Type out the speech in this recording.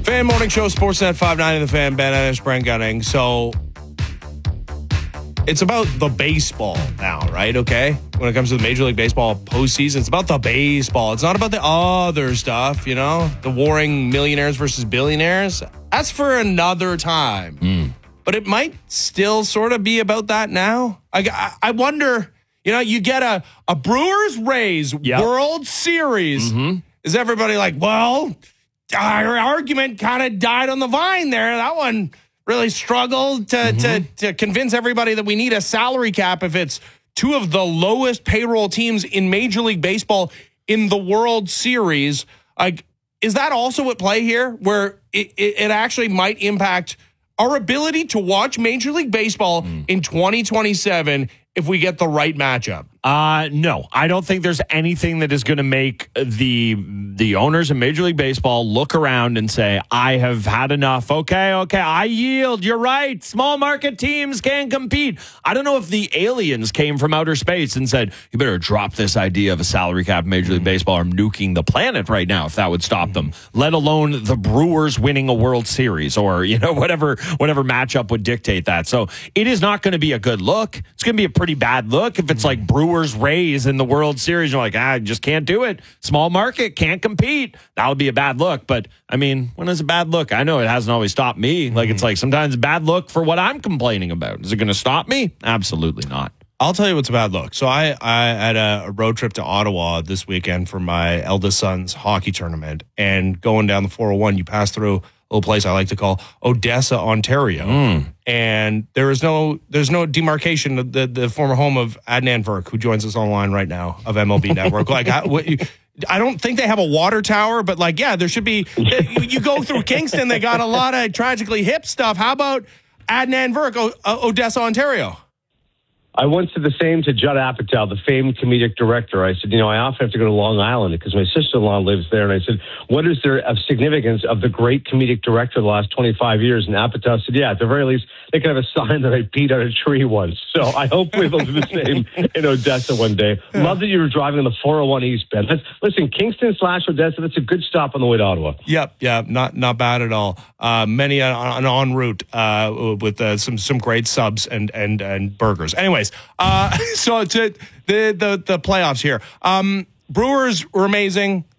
Fan Morning Show, Sportsnet 590 The Fan, Ben Ennis, Brent Gunning. So it's about the baseball now, right? Okay? When it comes to the Major League Baseball postseason, it's about the baseball. It's not about the other stuff, you know? The warring millionaires versus billionaires. That's for another time. But it might still sort of be about that now. I wonder, you know, you get a Brewers-Rays World Series. Is everybody like, well, our argument kind of died on the vine there. That one really struggled to convince everybody that we need a salary cap if it's two of the lowest payroll teams in Major League Baseball in the World Series. Like, is that also at play here, where it actually might impact our ability to watch Major League Baseball in 2027 if we get the right matchup? No, I don't think there's anything that is going to make the owners of Major League Baseball look around and say, I have had enough. Okay, I yield. You're right. Small market teams can compete. I don't know if the aliens came from outer space and said, you better drop this idea of a salary cap in Major League Baseball or nuking the planet right now, if that would stop them, let alone the Brewers winning a World Series or, you know, whatever matchup would dictate that. So it is not going to be a good look. It's going to be a pretty bad look if it's like Brewers-Rays in the World Series. You're like, I just can't do it. Small market, can't compete. That would be a bad look. But, I mean, when is a bad look? I know it hasn't always stopped me. Like, it's like sometimes a bad look for what I'm complaining about. Is it going to stop me? Absolutely not. I'll tell you what's a bad look. So I had a road trip to Ottawa this weekend for my eldest son's hockey tournament. And going down the 401, you pass through a little place I like to call Odessa, Ontario. And there's no demarcation of the former home of Adnan Virk, who joins us online right now, of MLB Network. Like, I don't think they have a water tower, but like, yeah, there should be. You go through Kingston, they got a lot of tragically hip stuff. How about Adnan Virk, Odessa, Ontario? I once said the same to Judd Apatow, the famed comedic director. I said, you know, I often have to go to Long Island because my sister-in-law lives there. And I said, what is there of significance of the great comedic director of the last 25 years? And Apatow said, yeah, at the very least, they can have a sign that I peed on a tree once. So I hope they'll do the same in Odessa one day. Love that you were driving on the 401 East, Ben. Listen, Kingston/Odessa, that's a good stop on the way to Ottawa. Yep, not bad at all. Many an en route with some great subs and burgers. Anyways, so to the playoffs here. Brewers were amazing.